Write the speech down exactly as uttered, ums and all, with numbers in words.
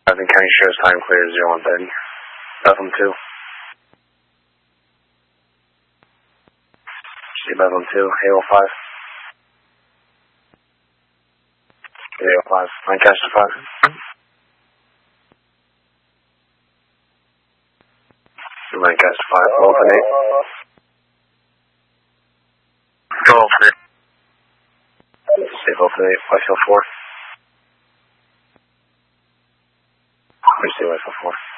County Sheriff's time clear zero one thirty. Bethlehem two. See Bethlehem two, Halo five. Halo five, Lancaster five. Lancaster five, open eight. Go open eight. Safe open eight, Whitefield four. We see Whitefield four.